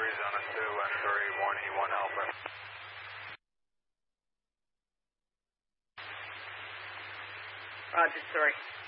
Arizona 2 and 3, 1E1 Alpha. Roger, sorry.